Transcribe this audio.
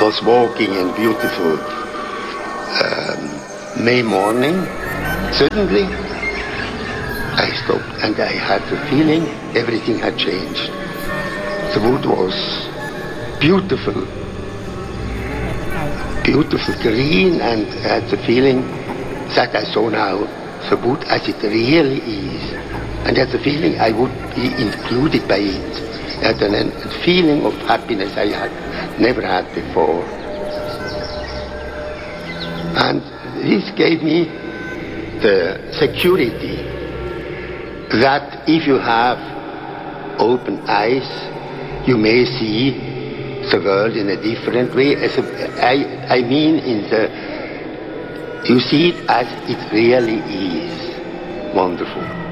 was walking in beautiful May morning. Suddenly, I stopped and I had the feeling everything had changed. The wood was beautiful, beautiful green, and I had the feeling that I saw now the wood as it really is. And I had the feeling I would be included by it. I had a feeling of happiness I had never had before. And this gave me the security that if you have open eyes, you may see the world in a different way. I mean, you see it as it really is. Wonderful.